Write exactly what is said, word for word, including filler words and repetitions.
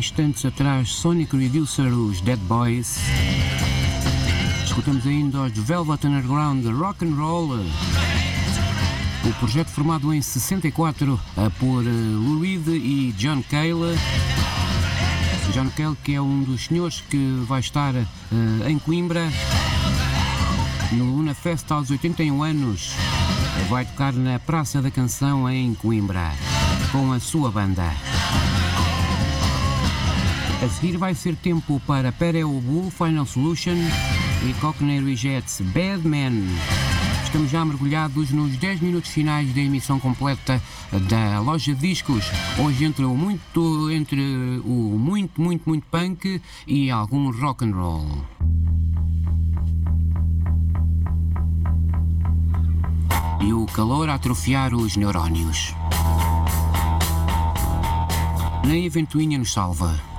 instantes atrás, Sonic Reducer, os Dead Boys. Escutamos ainda os Velvet Underground Rock and Roll, o projeto formado em sessenta e quatro por Lou Reed e John Cale. John Cale, que é um dos senhores que vai estar uh, em Coimbra no Luna Fest aos oitenta e um anos. Vai tocar na Praça da Canção em Coimbra com a sua banda. A seguir vai ser tempo para Pereo Bull, Final Solution e Cockney Rejects, Bad Man. Estamos já mergulhados nos dez minutos finais da emissão completa da Loja de Discos. Hoje entre o muito, entre o muito, muito, muito punk e algum rock and roll. E o calor a atrofiar os neurónios. Nem a ventoinha nos salva.